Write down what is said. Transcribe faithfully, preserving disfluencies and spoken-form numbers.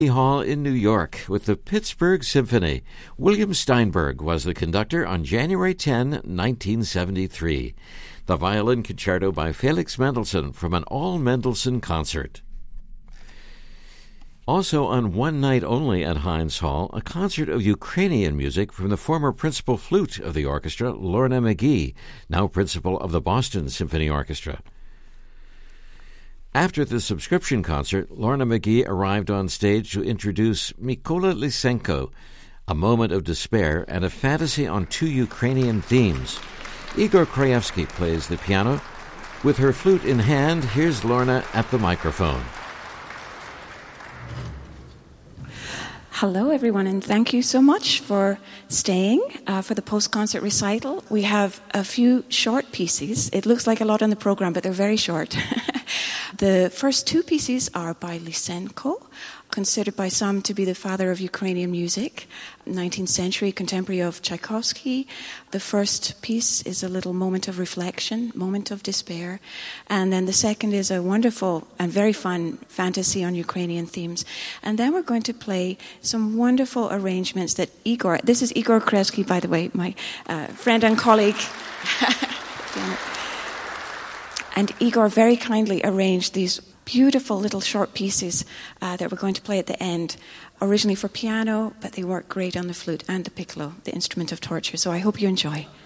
Hall in New York with the Pittsburgh Symphony. William Steinberg was the conductor on January tenth, nineteen seventy-three. The violin concerto by Felix Mendelssohn from an all-Mendelssohn concert. Also on one night only at Heinz Hall, a concert of Ukrainian music from the former principal flute of the orchestra, Lorna McGee, now principal of the Boston Symphony Orchestra. After the subscription concert, Lorna McGee arrived on stage to introduce Mykola Lysenko, a moment of despair and a fantasy on two Ukrainian themes. Igor Krajewski plays the piano. With her flute in hand, here's Lorna at the microphone. Hello, everyone, and thank you so much for staying uh, for the post-concert recital. We have a few short pieces. It looks like a lot on the program, but they're very short. The first two pieces are by Lysenko, considered by some to be the father of Ukrainian music, nineteenth century, contemporary of Tchaikovsky. The first piece is a little moment of reflection, moment of despair. And then the second is a wonderful and very fun fantasy on Ukrainian themes. And then we're going to play some wonderful arrangements that Igor, this is Igor Krajewski, by the way, my uh, friend and colleague. And Igor very kindly arranged these beautiful little short pieces uh, that we're going to play at the end, originally for piano, but they work great on the flute and the piccolo, the instrument of torture. So I hope you enjoy.